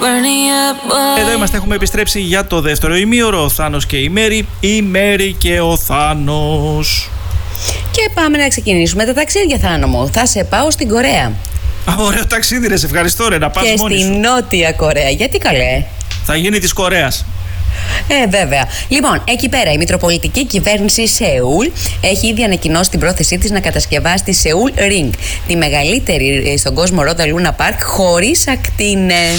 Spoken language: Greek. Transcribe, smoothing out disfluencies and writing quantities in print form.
Εδώ είμαστε, έχουμε επιστρέψει για το δεύτερο ημίωρο. Ο Θάνος και η Μέρη, η Μέρη και ο Θάνος. Και πάμε να ξεκινήσουμε τα ταξίδια, Θάνο μου. Θα σε πάω στην Κορέα. Ωραίο ταξίδι, ρε, σε ευχαριστώ, ρε, να πας μόνη σου. Και στη Νότια Κορέα. Γιατί καλέ? Θα γίνει της Κορέας. Βέβαια. Λοιπόν, εκεί πέρα η Μητροπολιτική Κυβέρνηση Σεούλ έχει ήδη ανακοινώσει την πρόθεσή της να κατασκευάσει τη Σεούλ Ring, τη μεγαλύτερη στον κόσμο ρόδα Λούνα Πάρκ χωρίς ακτίνες.